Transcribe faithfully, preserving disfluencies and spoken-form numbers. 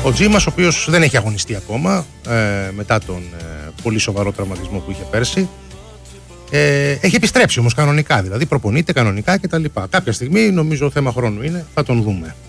Ο Τζίμας, ο οποίος δεν έχει αγωνιστεί ακόμα ε, μετά τον ε, πολύ σοβαρό τραυματισμό που είχε πέρσι. Ε, έχει επιστρέψει όμως κανονικά, δηλαδή προπονείται κανονικά κτλ. Κάποια στιγμή, νομίζω θέμα χρόνου είναι, θα τον δούμε.